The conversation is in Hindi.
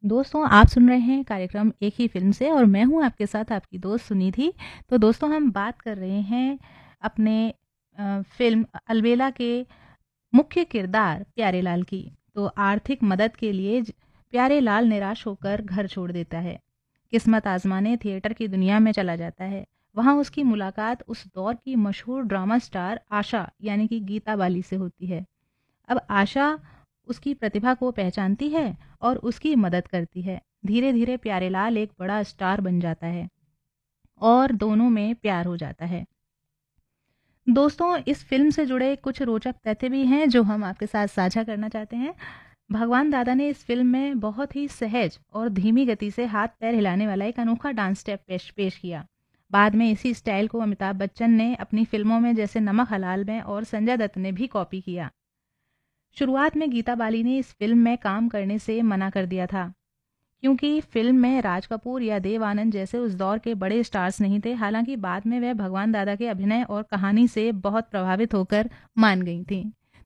दोस्तों, आप सुन रहे हैं कार्यक्रम एक ही फ़िल्म से और मैं हूँ आपके साथ आपकी दोस्त सुनिधि। तो दोस्तों, हम बात कर रहे हैं अपने फ़िल्म अलबेला के मुख्य किरदार प्यारेलाल की। तो आर्थिक मदद के लिए प्यारेलाल निराश होकर घर छोड़ देता है। किस्मत आजमाने थिएटर की दुनिया में चला जाता है। वहाँ उसकी मुलाकात उस दौर की मशहूर ड्रामा स्टार आशा यानी कि गीता बाली से होती है। अब आशा उसकी प्रतिभा को पहचानती है और उसकी मदद करती है। धीरे धीरे प्यारेलाल एक बड़ा स्टार बन जाता है और दोनों में प्यार हो जाता है। दोस्तों, इस फिल्म से जुड़े कुछ रोचक तथ्य भी हैं जो हम आपके साथ साझा करना चाहते हैं। भगवान दादा ने इस फिल्म में बहुत ही सहज और धीमी गति से हाथ पैर हिलाने वाला एक अनोखा डांस स्टेप पेश किया। बाद में इसी स्टाइल को अमिताभ बच्चन ने अपनी फिल्मों में जैसे नमक हलाल में और संजय दत्त ने भी कॉपी किया। शुरुआत में गीता बाली ने इस फिल्म में काम करने से मना कर दिया था क्योंकि फिल्म में राज कपूर या देव आनंद जैसे उस दौर के बड़े स्टार्स नहीं थे। हालांकि बाद में वह भगवान दादा के अभिनय और कहानी से बहुत प्रभावित होकर मान गई थी।